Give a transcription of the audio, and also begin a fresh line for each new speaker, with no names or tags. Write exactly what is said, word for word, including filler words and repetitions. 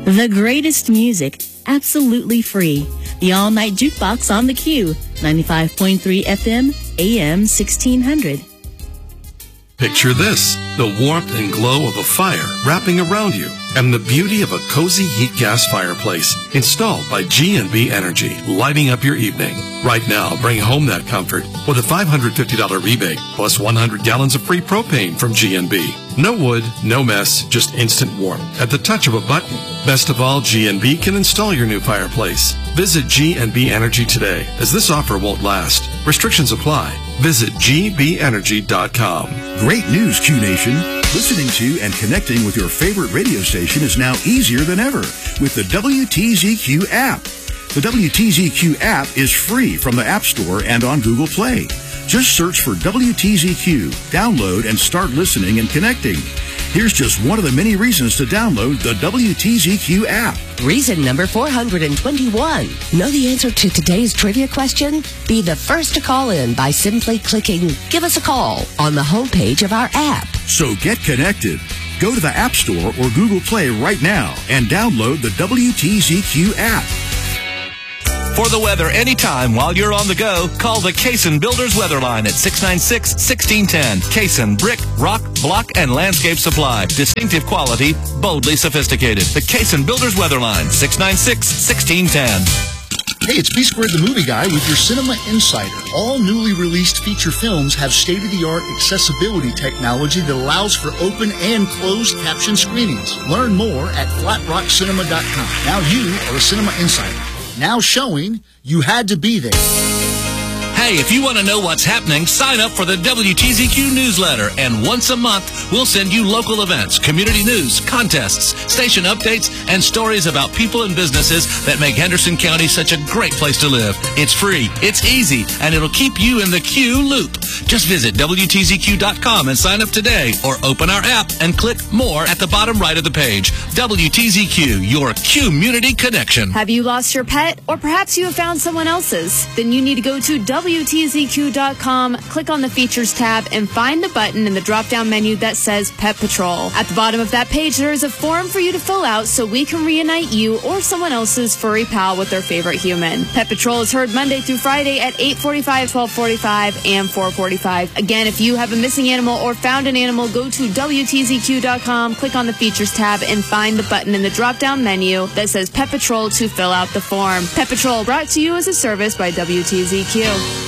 The greatest music, absolutely free. The all-night jukebox on the Q, ninety-five point three F M, A M sixteen hundred.
Picture this, the warmth and glow of a fire wrapping around you, and the beauty of a cozy heat gas fireplace installed by G and B Energy, lighting up your evening. Right now, bring home that comfort with a five hundred fifty dollars rebate plus one hundred gallons of free propane from G and B. No wood, no mess, just instant warmth at the touch of a button. Best of all, G and B can install your new fireplace. Visit G and B Energy today, as this offer won't last. Restrictions apply. Visit G B energy dot com.
Great news, Q Nation. Listening to and connecting with your favorite radio station is now easier than ever with the W T Z Q app. The W T Z Q app is free from the App Store and on Google Play. Just search for W T Z Q, download, and start listening and connecting. Here's just one of the many reasons to download the W T Z Q app.
Reason number four hundred twenty-one. Know the answer to today's trivia question? Be the first to call in by simply clicking Give Us a Call on the homepage of our app.
So get connected. Go to the App Store or Google Play right now and download the W T Z Q app.
For the weather anytime while you're on the go, call the Cason Builders Weather Line at six nine six, one six one zero. Cason Brick, Rock, Block, and Landscape Supply. Distinctive quality, boldly sophisticated. The Cason Builders Weather Line, six nine six, one six one zero.
Hey, it's B Squared the Movie Guy with your Cinema Insider. All newly released feature films have state-of-the-art accessibility technology that allows for open and closed caption screenings. Learn more at flat rock cinema dot com. Now you are a Cinema Insider. Now showing You Had to Be There.
Hey, if you want to know what's happening, sign up for the W T Z Q newsletter, and once a month, we'll send you local events, community news, contests, station updates, and stories about people and businesses that make Henderson County such a great place to live. It's free, it's easy, and it'll keep you in the Q loop. Just visit W T Z Q dot com and sign up today, or open our app and click More at the bottom right of the page. W T Z Q, your community connection.
Have you lost your pet? Or perhaps you have found someone else's? Then you need to go to W T Z Q dot com, click on the Features tab, and find the button in the drop-down menu that says Pet Patrol. At the bottom of that page, there is a form for you to fill out so we can reunite you or someone else's furry pal with their favorite human. Pet Patrol is heard Monday through Friday at eight forty-five, twelve forty-five, and four forty-five. Again, if you have a missing animal or found an animal, go to W T Z Q dot com, click on the Features tab, and find the button in the drop-down menu that says Pet Patrol to fill out the form. Pet Patrol brought to you as a service by W T Z Q.